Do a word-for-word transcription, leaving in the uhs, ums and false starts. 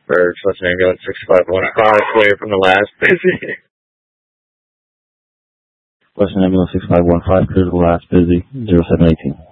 for Western Ambulance six five one five, clear from the last busy. Western Ambulance six five one five, clear to the last busy, zero seven eighteen.